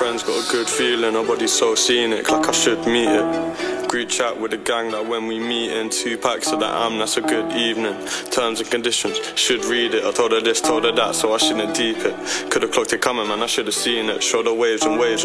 friends, got a good feeling, nobody's so scenic, like I should meet it. Group chat with the gang that when we meet in 2 packs of that that's a good evening. Terms and conditions, should read it. I told her this, told her that, so I shouldn't deep it. Could've clocked it coming, man, I should've seen it. Show the waves and waves